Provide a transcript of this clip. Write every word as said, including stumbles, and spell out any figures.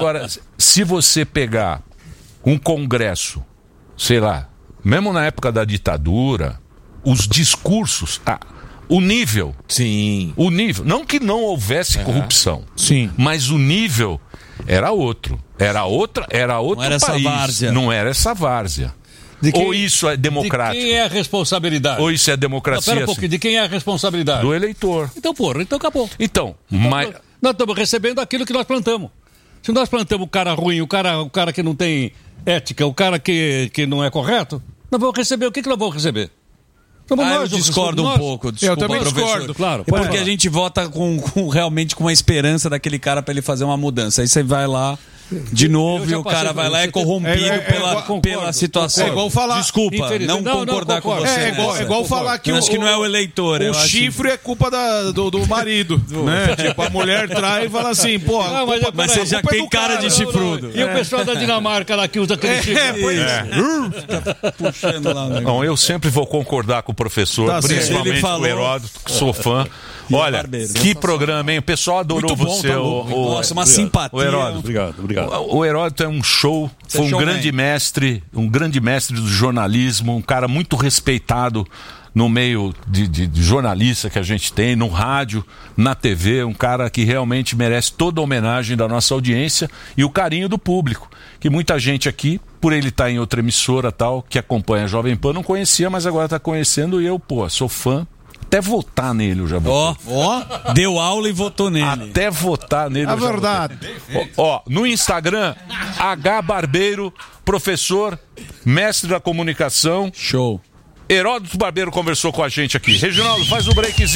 Agora, se você pegar um congresso, sei lá, mesmo na época da ditadura, os discursos, ah, o nível, sim, o nível, não que não houvesse uhum. corrupção, sim, mas o nível era outro, era outra, era outro não era país, essa várzea. não era essa várzea. Quem, ou isso é democrático? De quem é a responsabilidade? Ou isso é democracia? Não, pera um pouquinho, de quem é a responsabilidade? Do eleitor. Então, porra, então acabou. Então, então mas... nós estamos recebendo aquilo que nós plantamos. Se nós plantamos o cara ruim, o cara, o cara que não tem ética, o cara que, que não é correto, nós vamos receber. O que, que nós vamos receber? Ah, nós, eu discordo nós... um pouco. Desculpa, eu também professor. discordo, claro. É porque falar. A gente vota com, com, realmente com a esperança daquele cara para ele fazer uma mudança. Aí você vai lá de novo e o cara vai lá e é corrompido é, é, pela, é, concordo, pela situação. É igual falar... Desculpa, não, não concordar não, com você. É igual, é igual falar que eu o... acho que não é o eleitor. O chifre acho... é culpa da, do, do marido, né? Tipo, a mulher trai e fala assim, pô... Não, mas, culpa, mas você já tem cara, cara de chifrudo. E é. o pessoal da Dinamarca lá que usa aquele chifre. É, pois é. Fica puxando lá. Né? Não, eu sempre vou concordar com o professor, tá, principalmente com o Heródoto, que sou fã. Olha, Barbeiro, que programa, hein? O pessoal adorou bom, você. Tá o, o, Nossa, uma obrigado. simpatia. O Heródoto. Obrigado, obrigado. O, o Heródoto é um show, você foi um grande man. mestre, um grande mestre do jornalismo, um cara muito respeitado no meio de, de, de jornalista que a gente tem, no rádio, na T V, um cara que realmente merece toda a homenagem da nossa audiência e o carinho do público, que muita gente aqui, por ele estar em outra emissora tal, que acompanha a Jovem Pan, não conhecia, mas agora está conhecendo e eu, pô, sou fã. Até votar nele eu já votei. Ó, ó, deu aula e votou nele. Até votar nele é eu já verdade. Ó, ó, no Instagram, H Barbeiro, professor, mestre da comunicação. Show. Heródoto Barbeiro conversou com a gente aqui. Reginaldo, faz o breakzinho.